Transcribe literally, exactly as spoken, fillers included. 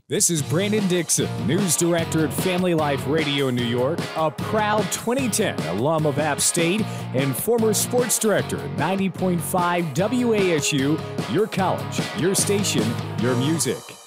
This is Brandon Dixon, news director at Family Life Radio in New York, a proud twenty ten alum of App State, and former sports director at ninety point five W A S U, your college, your station, your music.